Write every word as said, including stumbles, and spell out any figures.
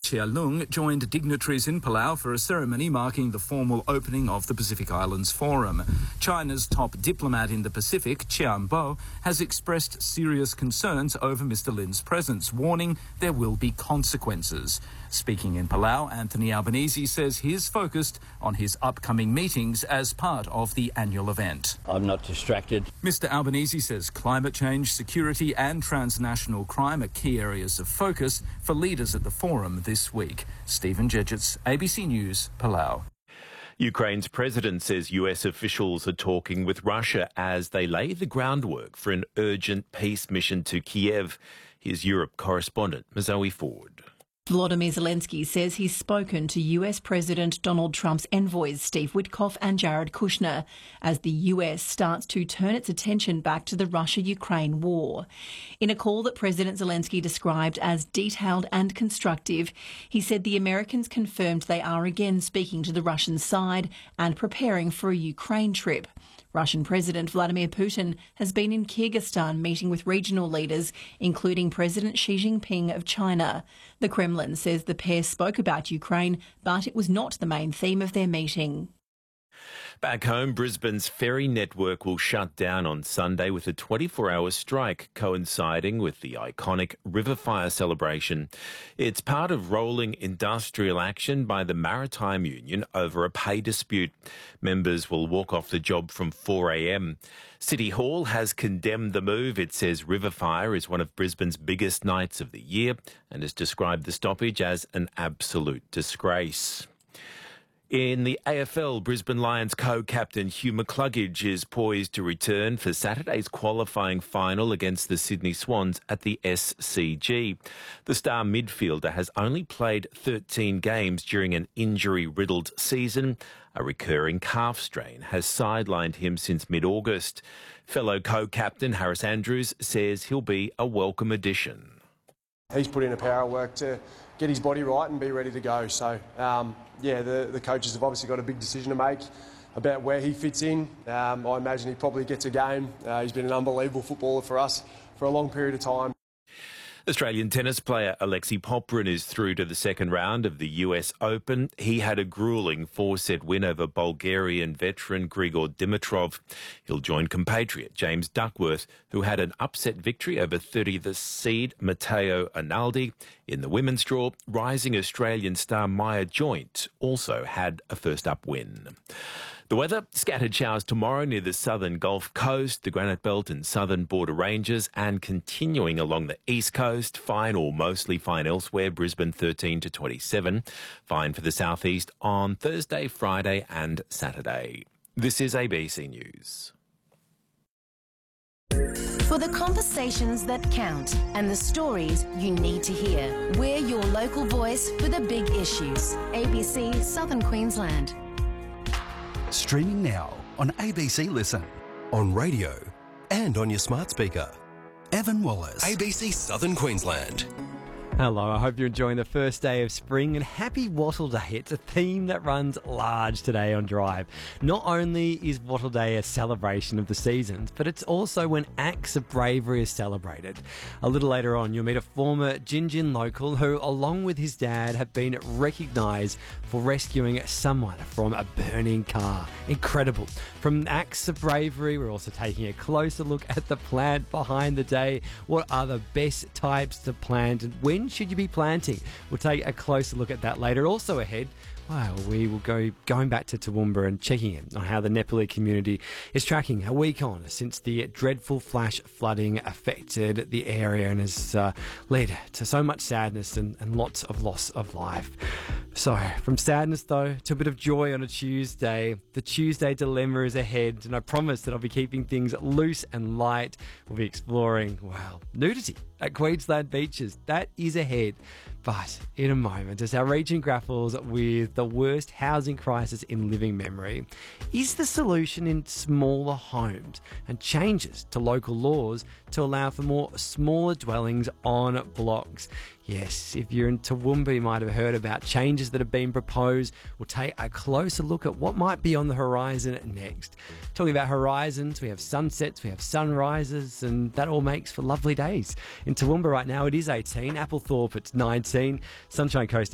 Chia Lung joined dignitaries in Palau for a ceremony marking the formal opening of the Pacific Islands Forum. China's top diplomat in the Pacific, Qian Bo, has expressed serious concerns over Mister Lin's presence, warning there will be consequences. Speaking in Palau, Anthony Albanese says he's focused on his upcoming meetings as part of the annual event. I'm not distracted. Mister Albanese says climate change, security and transnational crime are key areas of focus for leaders at the forum this week. Stephen Jedgetts, A B C News, Palau. Ukraine's president says U S officials are talking with Russia as they lay the groundwork for an urgent peace mission to Kiev. Here's Europe correspondent Mazoe Ford. Volodymyr Zelensky says he's spoken to U S President Donald Trump's envoys Steve Witkoff and Jared Kushner as the U S starts to turn its attention back to the Russia-Ukraine war. In a call that President Zelensky described as detailed and constructive, he said the Americans confirmed they are again speaking to the Russian side and preparing for a Ukraine trip. Russian President Vladimir Putin has been in Kyrgyzstan meeting with regional leaders, including President Xi Jinping of China. The Kremlin says the pair spoke about Ukraine, but it was not the main theme of their meeting. Back home, Brisbane's ferry network will shut down on Sunday with a twenty-four hour strike coinciding with the iconic River Fire celebration. It's part of rolling industrial action by the Maritime Union over a pay dispute. Members will walk off the job from four a m. City Hall has condemned the move. It says River Fire is one of Brisbane's biggest nights of the year and has described the stoppage as an absolute disgrace. In the A F L, Brisbane Lions co-captain Hugh McCluggage is poised to return for Saturday's qualifying final against the Sydney Swans at the S C G. The star midfielder has only played thirteen games during an injury-riddled season. A recurring calf strain has sidelined him since mid-August. Fellow co-captain Harris Andrews says he'll be a welcome addition. He's put in a power of work to get his body right and be ready to go. So, um, yeah, the, the coaches have obviously got a big decision to make about where he fits in. Um, I imagine he probably gets a game. Uh, he's been an unbelievable footballer for us for a long period of time. Australian tennis player Alexei Popyrin is through to the second round of the U S Open. He had a gruelling four-set win over Bulgarian veteran Grigor Dimitrov. He'll join compatriot James Duckworth, who had an upset victory over thirtieth seed Matteo Arnaldi. In the women's draw, rising Australian star Maya Joint also had a first-up win. The weather, scattered showers tomorrow near the southern Gulf Coast, the Granite Belt and southern border ranges, and continuing along the east coast, fine or mostly fine elsewhere, Brisbane thirteen to twenty-seven, fine for the southeast on Thursday, Friday and Saturday. This is A B C News. For the conversations that count and the stories you need to hear, we're your local voice for the big issues. A B C Southern Queensland. Streaming now on A B C Listen, on radio and on your smart speaker. Evan Wallace, A B C Southern Queensland. Hello, I hope you're enjoying the first day of spring and happy Wattle Day. It's a theme that runs large today on Drive. Not only is Wattle Day a celebration of the seasons, but it's also when acts of bravery are celebrated. A little later on, you'll meet a former Gin local who, along with his dad, have been recognised for rescuing someone from a burning car. Incredible. From acts of bravery, we're also taking a closer look at the plant behind the day. What are the best types to plant and when should you be planting? We'll take a closer look at that later. Also ahead, well, we will go going back to Toowoomba and checking in on how the Nepali community is tracking a week on since the dreadful flash flooding affected the area and has uh, led to so much sadness and, and lots of loss of life. So, from sadness, though, to a bit of joy on a Tuesday. The Tuesday Dilemma is ahead, and I promise that I'll be keeping things loose and light. We'll be exploring, well, nudity at Queensland beaches. That is ahead. But in a moment, as our region grapples with the worst housing crisis in living memory, is the solution in smaller homes and changes to local laws to allow for more smaller dwellings on blocks? Yes, if you're in Toowoomba, you might have heard about changes that have been proposed. We'll take a closer look at what might be on the horizon next. Talking about horizons, we have sunsets, we have sunrises, and that all makes for lovely days. In Toowoomba right now, it is eighteen. Applethorpe, it's nineteen. Sunshine Coast